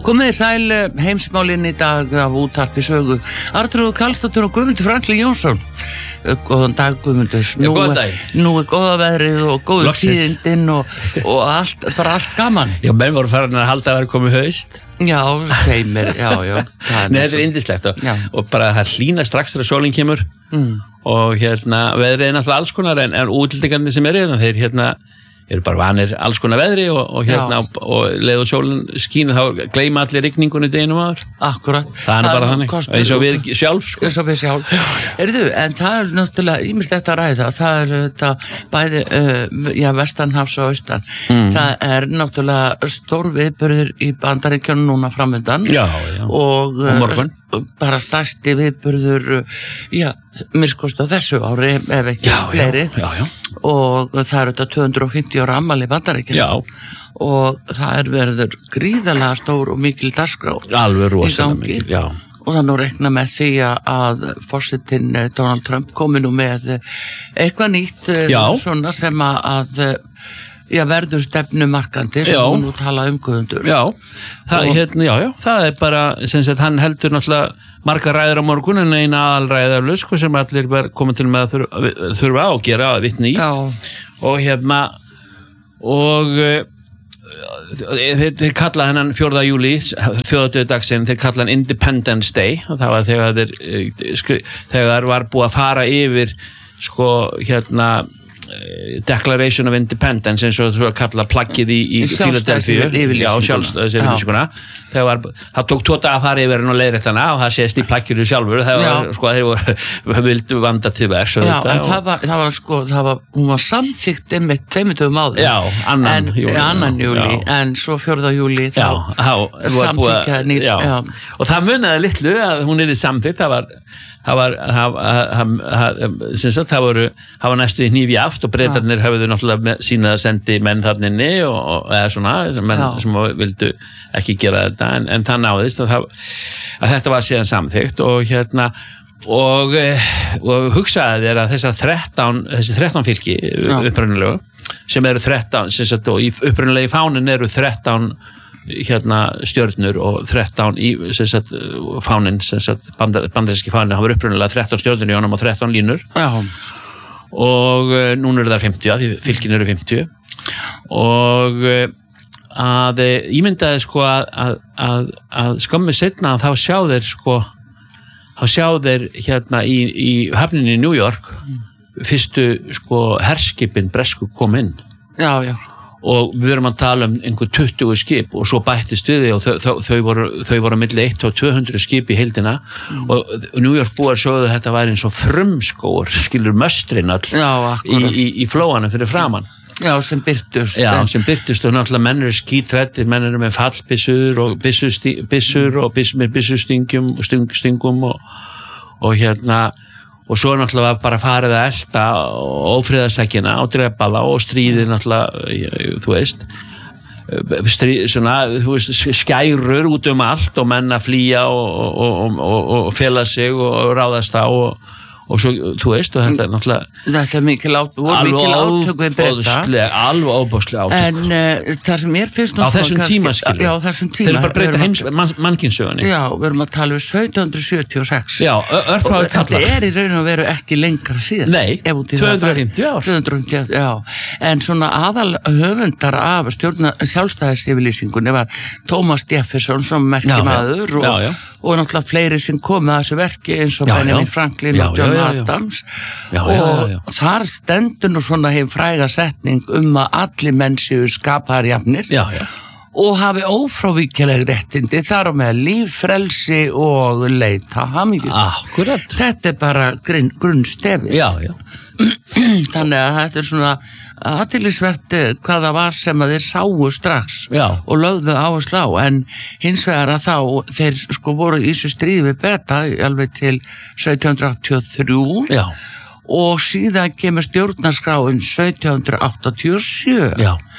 Komið sæl heimsmálinn í dag af útvarpi sögu. Arnþrúður Karlsdóttir og Guðmundur Franklín Jónsson. Góðan dag, Guðmundur. Nú góða veðrið og góðu tíðindin og allt, bara allt gaman. Já, menn voru farin að halda að vera komið haust. Já, þeimir, já. Nei, þetta indislegt og bara það hlýna strax þegar sólin kemur og veðrið náttúrulega alls konar en útlendingarnir sem eru þeir eru bara vanir alls konar veðri og leið og sólinn skínu þá gleyma allir rigningunni deginum áður. Akkurat. Það er bara þannig, eins og við sjálf sko. Eins og við sjálf. En það er náttúrulega ýmislegt að ræða, það er þetta bæði vestanhafs og austan. Það er náttúrulega stór viðburður í Bandaríkjunum núna framundan. Og morgun. Bara stærsti viðburður minnst á þessu ári ef ekki fleiri og það er þetta 250 ára afmæli Bandaríkjanna og það verður gríðarlega stór og mikil dagskrá alveg rosalega mikil og það nú reikna með því að forsetinn Donald Trump komi nú með eitthvað nýtt svona sem að verður stefnumarkandi sem hún nú tala Guðmundur. Það er bara sem sagt hann heldur náttúrulega margar ræður á morgun en eina aðalræðarlaus sem allir komið til með að þurfa að gera að vitni í og þeir kalla hennan 4. júlí þjóðhátíðardagsinn, þeir kalla hann Independence Day og það var þegar var búið að fara yfir Declaration of Independence eins og þú kalla plaggið í Philadelphia sjálfstæðisyfirlýsinguna það tók 2 daga að fara yfir og leiðréttana og það sést í plagginu sjálfur þeir vildu vanda til vers hún var samþykkt einmitt 2 dögum áður annan júlí en svo 4. júlí samþykka og það munaði litlu að hún yrði samþykkt það var næstu í hnífi aft og Bretarnir höfðu náttúrulega sína að sendi menn þarninni eða svona menn sem vildu ekki gera þetta en það náðist að þetta var síðan samþykkt og hugsaði þér að þessi 13 fylki upprunalegu sem eru 13 og í upprunalegi fánin eru 13 stjörnur og 13 í fánin bandaríski fánin, það var upprunalega 13 stjörnur í honum og 13 línur og núna eru það 50 því fylkin eru 50 og að ímyndaði að skömmu seinna þá sjá þeir í höfninni í New York fyrstu herskipin bresku kom inn og við erum að tala einhver 20 skip og svo bættist við og þau voru milli 1 og 200 skip í heildina og New York búar sögðu þetta væri eins og frumskóur skilur möstrin all í flóanum fyrir framann sem byrtust og náttúrulega menn eru skítrættir, menn eru með fallbyssur og byssur og með byssustingum og svo náttúrulega bara farið að elta ófriðarsækina og drepa það og stríðið náttúrulega, þú veist, skærur út allt og menn að flýja og fela sig og ráðast á og svo, þú veist, og þetta er náttúrulega þetta er mikil átök við Breta alveg óbóðslega átök en það sem ég finnst á þessum tíma skilur þeir eru bara breyta heims mannkynssögunni við erum að tala 1776 örfáður kallar þetta er í raun og veru ekki lengra síðan nei, 250 ár en svona aðal höfundar af sjálfstæðisyfirlýsingunni var Thomas Jefferson sem merkimaður og náttúrulega fleiri sem komið að þessu verki eins og Benjamin Franklin og John Adams og þar stendur nú svona hefur fræga setning að allir menn séu skapaðar jafnir og hafi ófrávíkjanleg réttindi þar á með líf, frelsi og leita hamingju. Þetta er bara grunnstefi þannig að þetta er svona athyglisvert hvað það var sem að þeir sáu strax og lögðu áherslu á en hins vegar að þá þeir voru í þessu stríði við Breta alveg til 1783 og síðan kemur stjórnarskráin 1787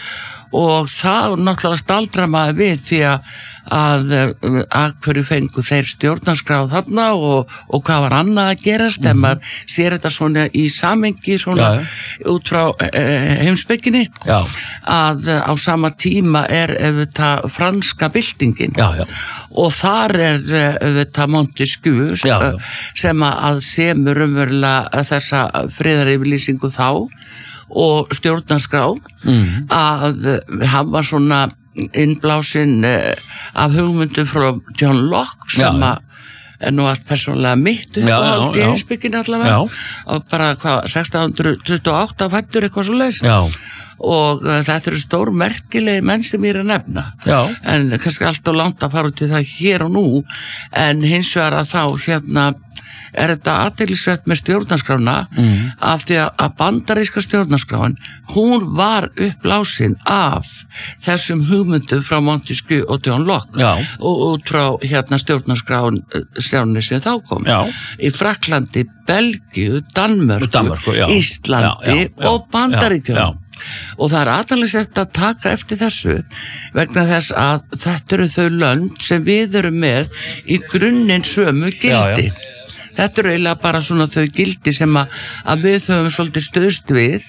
og það náttúrulega staldra maður við því að hverju fengu þeir stjórnarskrá þarna og hvað var annað að gerast en maður sér þetta svona í samengi svona út frá heimspekinni að á sama tíma auðvitað franska byltingin og þar auðvitað Montesquieu sem að semur umverulega þessa friðaryfirlýsingu þá og stjórnarskrá að hann var svona innblásinn af hugmyndum frá John Locke sem að nú allt persónulega mitt uppáhald í heimspekinni allavega og bara 1628 fættur eitthvað svo leys og þetta eru stór merkilegi menn sem ég að nefna en kannski alltaf langt að fara til það hér og nú en hins vegar að þá þetta athyglisvert með stjórnarskrána af því að bandaríska stjórnarskráin hún var uppblásin af þessum hugmyndum frá Montesquieu og John Locke og út frá stjórnarskráin sem þá kom í Frakklandi, Belgíu, Danmörku Íslandi og Bandaríkjunum og það athyglisvert að taka eftir þessu vegna þess að þetta eru þau lönd sem við erum með í grunninn sömu gildi Þetta eru eiginlega bara svona þau gildi sem að við höfum svolítið stöðst við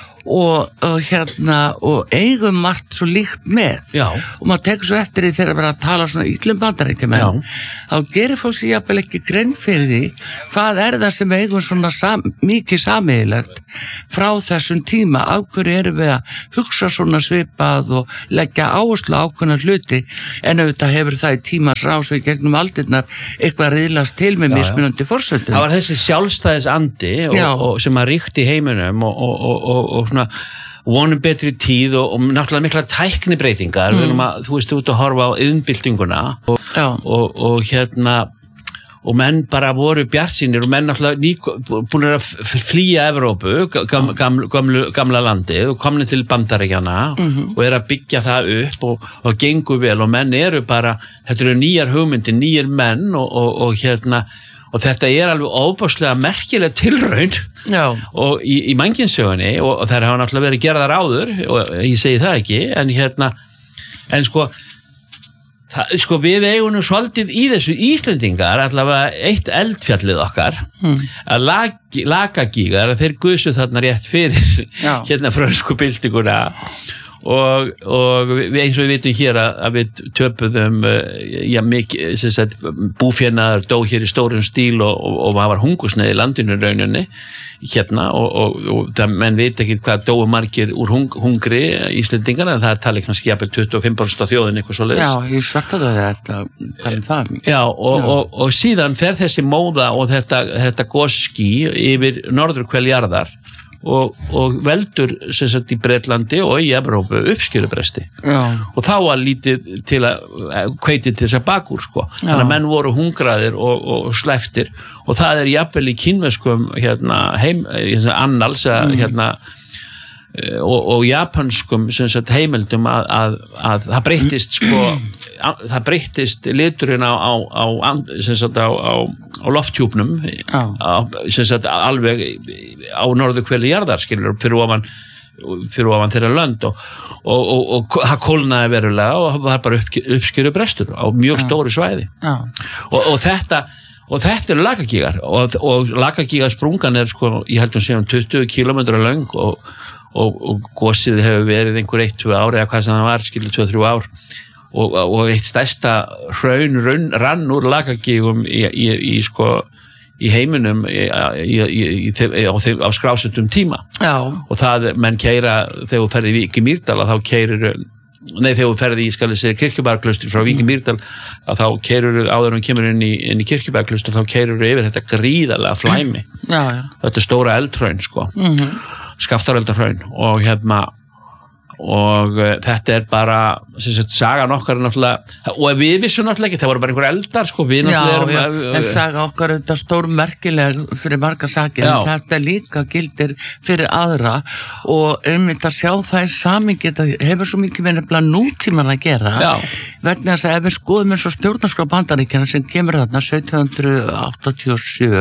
og eigum margt svo líkt með og maður tekur svo eftir því þegar að vera að tala svona illum bandaríkjumenn þá gerir fólk sér jafnvel ekki grein fyrir því hvað það sem eigum svona mikið sameiginlegt frá þessum tíma af hverju erum við að hugsa svona svipað og leggja áherslu á ákveðna hluti en auðvitað hefur það í tímans rás og í gegnum aldirnar eitthvað riðlast til með mismunandi forsendum. Það var þessi sjálfstæðisandi og sem að ríkti í heiminum og svona vonum betri tíð og náttúrulega mikla tæknibreytingar við erum að, þú veist, út að horfa á iðnbyltinguna og menn bara voru bjartsýnir og menn náttúrulega búin að flýja Evrópu, gamla landið og komni til Bandaríkjanna og að byggja það upp og gengur vel og menn eru bara, þetta eru nýjar hugmyndir, nýjar menn og þetta alveg ofboðslega merkileg tilraun og í mannkynnssögunni og þær hafa náttúrulega verið gerðar áður og ég segi það ekki en sko við eigum nú svolítið í þessu Íslendingar allavega eitt eldfjallið okkar að Lakagígar þeir gusu þarna rétt fyrir frönsku byltinguna og við eins og við vitum hér að við töpuðum mikið búfénaður dó hér í stórum stíl og það var hungursneyð í landinu rauninni og menn veit ekki hvað dóu margir úr hungri Íslendingar en það tali kannski jafnvel 25% af þjóðin eitthvað svoleiðis. Já, ég svarta það Já, og síðan fer þessi móða og þetta gosský yfir norðurhvel jarðar og veldur sem sagt í Bretlandi og í Evrópu uppskerubresti og þá var lítið til að hveiti til þess að bakur þannig að menn voru hungraðir og slæftir og það jafnvel í kínverskum annals og japanskum sem sagt heimildum að það breyttist það breyttist liturinn á lofthjúpnum sem sagt alveg á norðurhveli jarðar skilur fyrir ofan þeirra lönd og það kólnaði verulega og það var bara uppskeru brestur á mjög stóru svæði og þetta eru Lakagígar og Lakagígarsprungan ég held séum 20 kilometra löng og gosið hefur verið einhver 1-2 ár eða hvað sem það var, skilur 2-3 ár og eitt stærsta hraun rann úr Lakagígum í heiminum á skrásettum tíma og það menn keyra þegar þú ferði í Vík í Mýrdal þá keyrir þegar þú ferði í Kirkjubæjarklaustur frá Vík í Mýrdal þá keyrur áður en kemur inn í Kirkjubæjarklaustur þá keyrur yfir þetta gríðarlega flæmi þetta stóra eldhraun Skaftáreldarhraun og þetta bara sagan okkar náttúrulega og við vissum náttúrulega ekki, það voru bara einhver eldar við náttúrulega en saga okkar þetta stórmerkileg fyrir marga sakir en þetta líka gildir fyrir aðra og einmitt að sjá það í samingi þetta hefur svo mikið verið nútíman að gera vegna þess að ef við skoðum eins og stjórnarskrá Bandaríkjanna sem kemur þarna 1787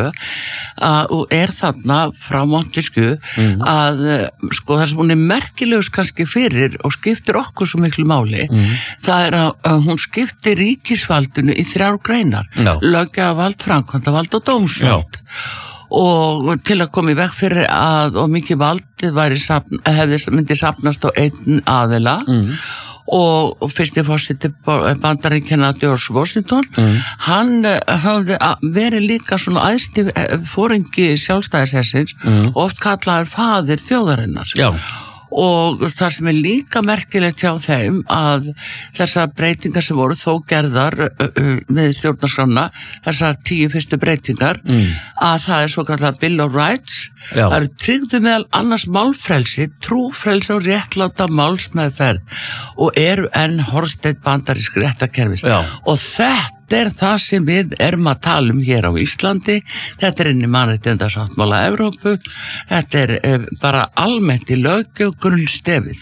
og þarna frá Montesquieu að það sem hún merkilegust kannski fyrir fyrir og skiptir okkur svo miklu máli, það að hún skiptir ríkisvaldinu í 3 greinar, löggjafarvald, framkvæmdarvald og dómsvald. Og til að koma í veg fyrir að og mikið vald myndi safnast á einn aðila og fyrsti forseti Bandaríkjanna George Washington, hann hafði verið líka svona æðsti foringi sjálfstæðishersins og oft kallaður faðir þjóðarinnar. Já. Og það sem líka merkilegt hjá þeim að þessar breytingar sem voru þó gerðar með stjórnarskrána, þessar 10 fyrstu breytingar, að það svo kallað Bill of Rights, það eru tryggðu meðal annars málfrelsi, trúfrelsi og réttláta málsmeðferð og eru enn hornsteinn bandarísk réttarkerfis. Og þetta það sem við erum að tala hér á Íslandi, þetta inn í mannréttindasáttmála Evrópu, þetta bara almennt í löggjöf grunnstefið.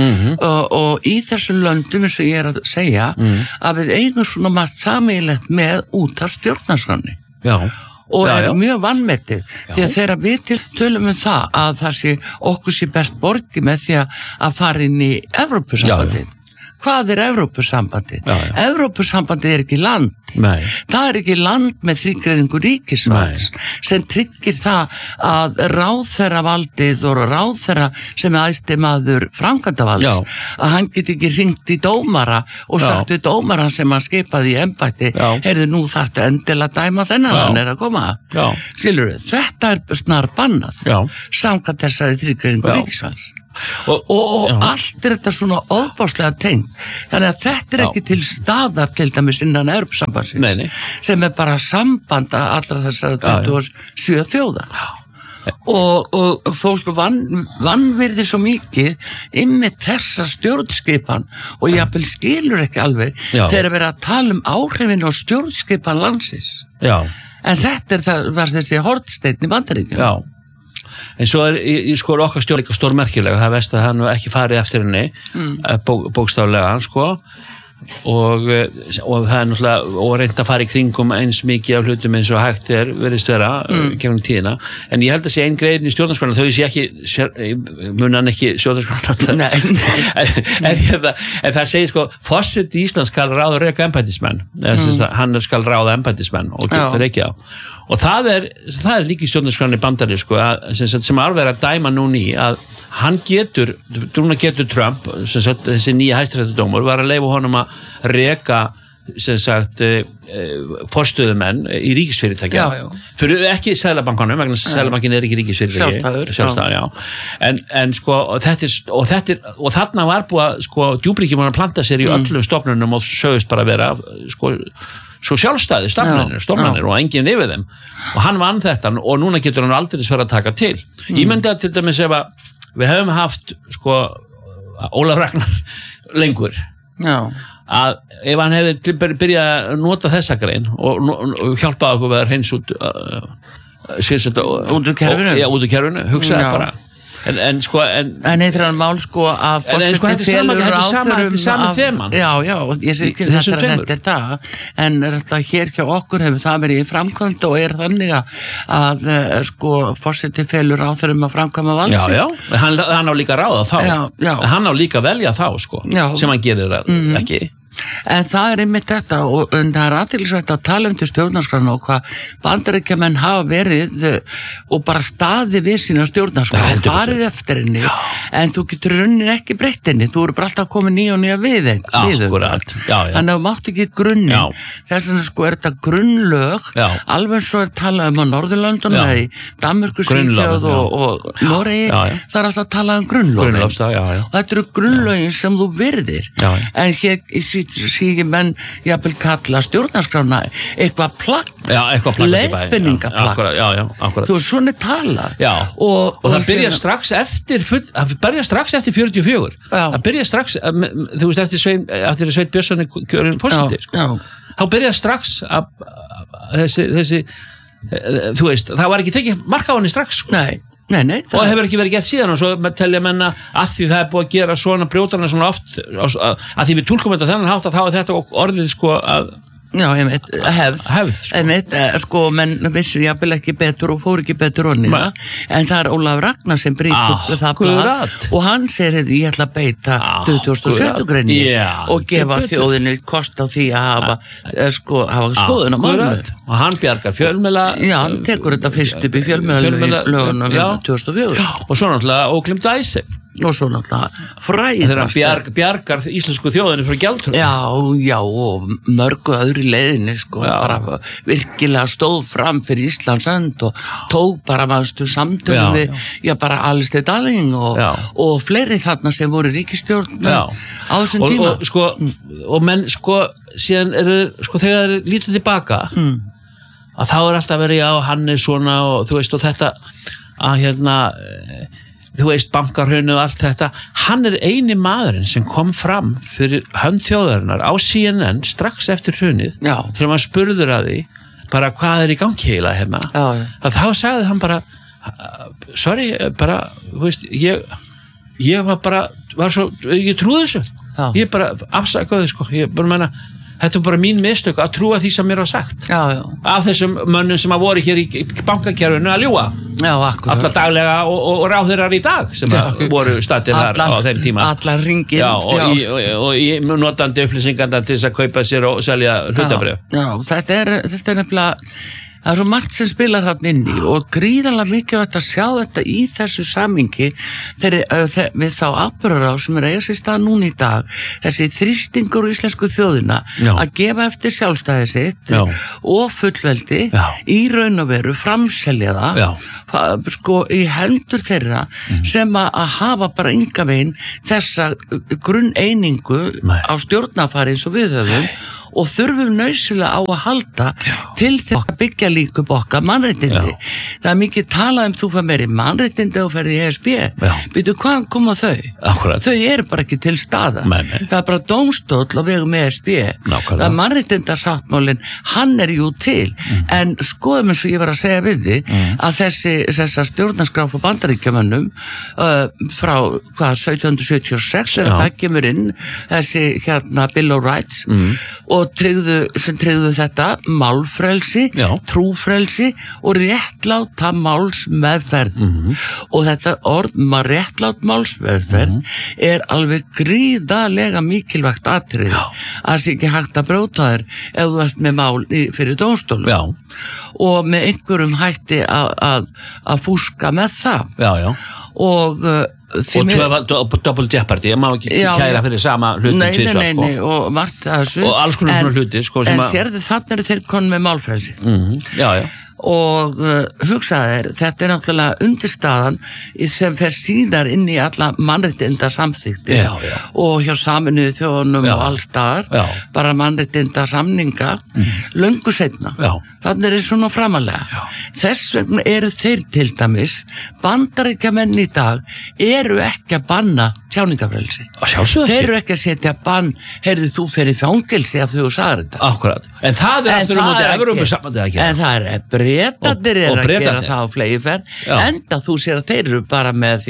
Og í þessum löndum, eins og ég að segja, að við eigum svona margt sameiginlegt með út af stjórnarskránni. Já. Og mjög vanmetið, því að þegar við tölum það að það sé okkur sé best borgi með því að fara inn í Evrópusambandið. Hvað Evrópusambandið? Evrópusambandið ekki land. Nei. Það ekki land með þrígreiningu ríkisvalds sem tryggir það að ráðherravaldið og ráðherra sem æðsti maður framkvæmdavalds, að hann geti ekki hringt í dómara og sagt við dómara sem hann skipaði í embætti, heyrðu nú þarftu endilega dæma þennan, hann að koma. Skilurðu, þetta snar bannað samkvæmt þessari þrígreiningu ríkisvalds. Og allt þetta svona óbáslega tengt, þannig að þetta ekki til staðar til dæmis innan Evrópusambandsins sem bara samband að allra þessar 27 þjóðar og fólk vannvirðir svo mikið með þessa stjórnskipan og jafnvel skilur ekki alveg þegar verið að tala áhrifin og stjórnskipan landsins en þetta var þessi hornsteinn í Bandaríkjunum. En svo sko okkar stjórn líka stórmerkilega, það veist að hann ekki farið eftir henni bókstaflega sko og það náttúrulega og reynt að fara í kringum eins mikið af hlutum eins og hægt verðist vera gegnum tíðina, en ég held að sé einn grein í stjórnarskrána, þau sé ekki munan ekki stjórnarskrána en það segir sko forseti Íslands skal ráða og reka embættismenn, hann skal ráða embættismenn og getur ekki á og það er líka í stjórnarskráni bandari sko, sem alveg að dæma núni að hann getur Trump, þessi nýja hæstaréttardómur var að leyfa honum að reka sem sagt forstöðumenn í ríkisfyrirtækja fyrir ekki Seðlabankanum vegna Seðlabankin ekki ríkisfyrirtæki sjálfstæður, en sko og þarna var búið að sko djúpríki mann að planta sér í öllum stofnunum og sögust bara vera sko svo sjálfstæði stofnanir og enginn yfir þeim og hann vann þetta og núna getur hann aldrei sverða að taka til. Ég myndi að til dæmis ef að við hefum haft sko Ólaf Ragnar lengur að ef hann hefði byrjað að nota þessa grein og hjálpaði okkur að hreins út út úr kerfinu hugsaði bara en eitthvað mál sko að þetta er sami þeman ég sé ekki þetta það en hér hjá okkur hefur það verið í framkvæmd og þannig að sko forseti felur ráðherrum að framkvæma vald hann á líka ráða þá hann á líka velja þá sko sem hann gerir ekki. En það einmitt þetta og það athyglisvert að tala til stjórnarskrána og hvað Bandaríkjamenn hafa verið og bara staðið við sína stjórnarskrá farið eftir henni en þú getur raunin ekki breytt henni, þú eru bara alltaf komið nýja og nýja við þannig að þú mátt ekki grunnin þess vegna sko þetta grunnlög alveg svo talað á Norðurlöndunum eða í Danmörku, Svíþjóð og Noregi, það alltaf talað grunnlögin og þetta eru grunnlögin sem þú virðir en hér sígi menn jafnvel kalla stjórnarskrána eitthvað plagg leiðbenningaplagg þú er svona talað og það byrjar strax eftir 44 það byrjar strax þú veist eftir Sveinn Björnsson kjörinn forseti þá byrjar strax þessi þú veist það var ekki tekið mark á henni strax Nei, og hefur ekki verið gert síðan og svo telja menna að því það er búið að gera svona brjótarna svona oft að því við túlkum þetta þennan hátt að þá er þetta orðið sko að Já, hefð sko, menn vissu jafnvel ekki betur og fór ekki betur onnina, en það Ólafur Ragnar sem brýtur það blað og hann segir, ég ætla að beita 27. greini og gefa þjóðinni kost á því að hafa skoðun á málum. Og hann bjargar fjölmiðla. Já, hann tekur þetta fyrst upp í fjölmiðlalögunum 2004. Og svo náttúrulega óglimt æsef. Og svo náttúrulega fræðast þegar hann bjargar íslensku þjóðinni frá gjaldþroti. Já, og mörgu öðru leiðinni bara virkilega stóð fram fyrir Íslands hönd og tók bara mannstu samtölu við bara Alistair Darling og fleiri þarna sem voru ríkisstjórn á þessum tíma. Og menn síðan þegar lítið tilbaka að þá alltaf verið hann svona og þú veist og þetta að þú veist, bankarhrunið og allt þetta, hann eini maðurinn sem kom fram fyrir hönd þjóðarinnar á CNN strax eftir hrunið, þegar maður spurður að því, bara hvað í gangi heila hérna, að þá sagði hann bara, sorry, bara, þú veist, ég var svo, ég trúði þessu, ég bara afsakaði, ég bara meina, þetta bara mín mistök að trúa því sem mér var sagt af þessum mönnum sem voru hér í bankakerfinu að ljúga alla daglega og ráðherrar í dag sem voru stattir þar á þeim tíma allar ringir og notandi upplýsinganda til þess að kaupa sér og selja hlutabréf. Þetta er nefnilega það er svo margt sem spilar þarna inni og gríðarlega mikilvægt að sjá þetta í þessu samhengi við þá atburðarás sem eiga sér stað núna í dag, þessi þrýstingur í íslensku þjóðina að gefa eftir sjálfstæði sitt og fullveldi í raun og veru framselja það í hendur þeirra sem að hafa bara enga veginn þessa grunneiningu á stjórnarfari eins og við höfum og þurfum nauðsynlega á að halda til þess að byggja líka upp okkar mannréttindi. Það er mikið talað þú fær meiri mannréttindi og ferði í ESB. Býtu, hvaðan koma þau? Akkurat. Þau eru bara ekki til staða. Það er bara dómstóll á vegum ESB. Það er mannréttindasáttmálinn, hann jú til. En skoðum eins og ég var að segja við því að þessa stjórnarskrá frá Bandaríkjamönnum frá 1776 það kemur inn þessi Bill of Rights og sem tryggðu þetta málfrelsi, trúfrelsi og réttláta málsmeðferð og þetta orð réttlát málsmeðferð er alveg gríðarlega mikilvægt atriði að sé ekki hægt að brjóta þér ef þú ert með mál fyrir dómstólum og með einhverjum hætti að fúska með það og double jeopardy, ég má ekki kæra fyrir sama hlutum tvisvar og margt að þessu og alls konar svona hluti en sérðu þannig þeir konum með málfrelsi og hugsaðir, þetta náttúrulega undirstaðan sem fer síðar inn í alla mannréttinda samþykti og hjá Sameinuðu þjóðunum og allstaðar, bara mannréttinda samninga, löngu seinna þannig svona framalega þess vegna eru þeir til dæmis Bandaríkjamenn í dag eru ekki að banna tjáningafrelsi þeir eru ekki að setja bann heyrðu þú fyrir fangelsi af því þú sagðir þetta akkurat, en það aftur móti Evrópusambandið að gera en það Bretarnir að gera það á flegiferð enda þú sér að þeir eru bara með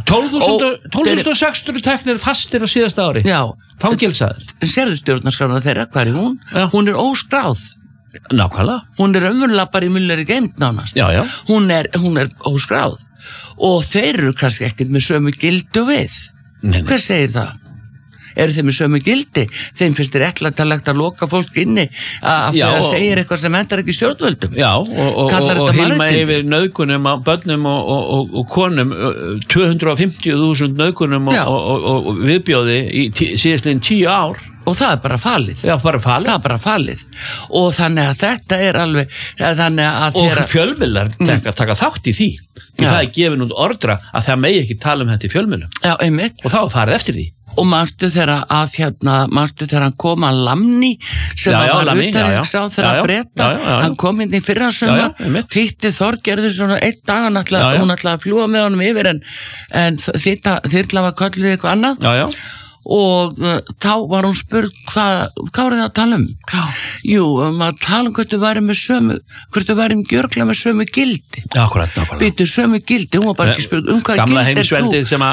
12.600 teknir fastir á síðasta ári fangelsaður sérðu stjórnarskrána þeirra, hvað hún? Hún er óskráð nákvæmlega hún er ömurlega bara í mulleri geimt nánast hún er óskráð og þeir eru kannski ekkert með sömu gildi og við hvað segir það? Eru þeim með sömu gildi? Þeim finnst þér réttlætanlegt að loka fólk inni að það segir eitthvað sem hentar ekki stjórnvöldum og hilma yfir nauðgunum á börnum og konum 250.000 nauðgunum og viðbjóði í síðastliðin 10 ár og það er bara falið það er bara falið og þannig að þetta er alveg og fjölmiðlar taka þátt í því það er gefin út ordra að það megi ekki tala um þetta í fjölmiðlum og þá farið eftir því og manstu þegar hann kom að Lamni sem var utanríkisráðherra Breta hann kom inn í fyrra sumar hitti Þorgerður svona einn dag hún ætlaði að fljúga með honum yfir en þyrla var kölluð eitthvað annað og þá var hún spurð hvað var það að tala um? Jú, maður tala um hvort þú væri gjörglega með sömu gildi akkurat býtu sömu gildi, hún var bara ekki spurð hvað gamla gildi er þú? Heimsveldið sem að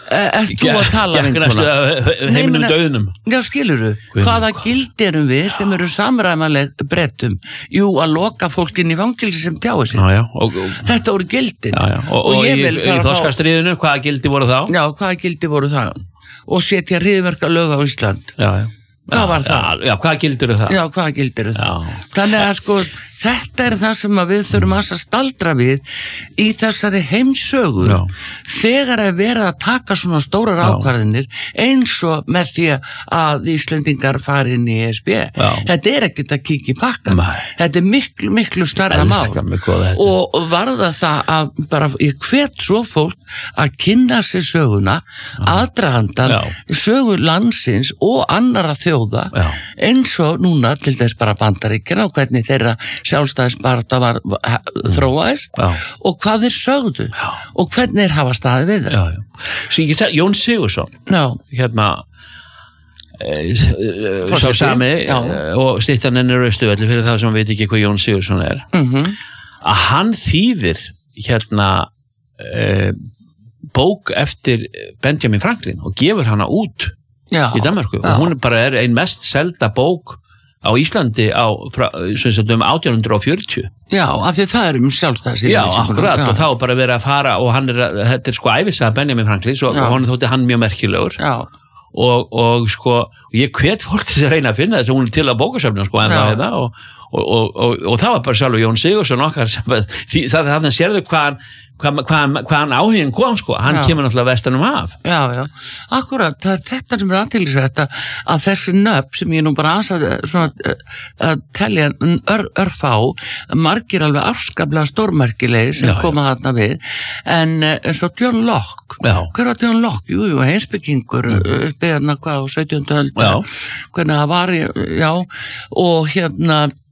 Þú að tala heiminum döðnum. Já, skilurðu, hvaða gildi erum við sem eru samræmaleg Bretum? Jú, að loka fólk inn í fangilsi sem tjáir sig. Þetta voru gildin. Og í þorskastriðinu, hvaða gildi voru þá? Já, hvaða gildi voru það? Og setja hryðjuverkalög á Ísland. Hvað var það? Já, hvaða gildir það? Já, hvaða gildir það? Þannig að sko, þetta er það sem við þurfum að staldra við í þessari heimsögu þegar að vera að taka svona stórar ákvarðinir eins og með því að Íslendingar fari inn í ESB. Þetta er ekkert að kíkja í pakkan. Þetta er miklu, miklu starra mál. Og varða það að bara ég hvet svo fólk að kynna sér söguna, aðdragandan, sögu landsins og annara þjóða eins og núna til þess bara Bandaríkjanna og hvernig þeirra sjálfstæðisbaráttu var þróaðist og hvað þeir sögðu og hvernig þeir hafa staðið við það. Svo ég get sagt, Jón Sigurðsson hérna sá sami og styttan ennur Austurvelli fyrir það sem veit ekki hvað Jón Sigurðsson er að hann þýðir hérna bók eftir Benjamin Franklin og gefur hana út í Danmarku og hún bara er ein mest selda bók á Íslandi á 1840. Já, af því það er sjálfstæðis. Já, akkurat, og þá bara verið að fara og þetta er sko ævisaga Benjamin Franklin og hann þótti hann mjög merkilegur. Og sko, ég hvet fólk til að reyna að finna þess að hún er til að bókasöfna sko ennþá hérna og það var bara sjálfur Jón Sigurðsson okkar sem það sérðu hvaðan áhugin kom sko, hann kemur náttúrulega vestanum af. Já, akkurat, það er þetta sem er aðtilsvægt að þessi nöfn sem ég nú bara að telja örfá, margir alveg afskaplega stórmerkilegir sem koma þarna við, en eins og John Locke, hver var John Locke? Jú, heimspekingur uppið hérna hvað á 17. öld, hvernig það var, og hérna